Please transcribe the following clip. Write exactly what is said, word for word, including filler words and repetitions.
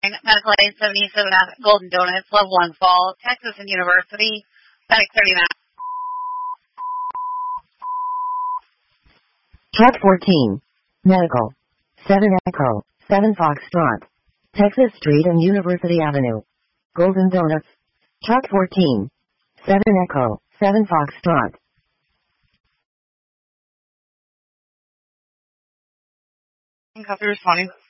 Medical Aid seventy-seven at Golden Donuts, Level one Fall, Texas and University, Medic thirty-nine. Truck fourteen. Medical. seven Echo, seven Foxtrot. Texas Street and University Avenue. Golden Donuts. Truck fourteen. seven Echo, seven Foxtrot. Copy responding.